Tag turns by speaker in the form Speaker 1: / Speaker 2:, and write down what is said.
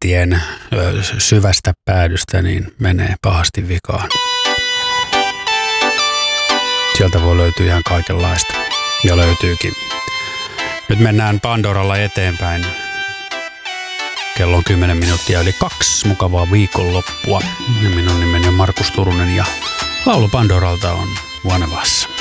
Speaker 1: tien syvästä päädystä, niin menee pahasti vikaan. Sieltä voi löytyä ihan kaikenlaista. Ja löytyykin. Nyt mennään Pandoralla eteenpäin. Kello on 10 minuuttia yli 2. Mukavaa viikonloppua. Minun nimeni on Markus Turunen ja laulu Pandoralta on One of Us.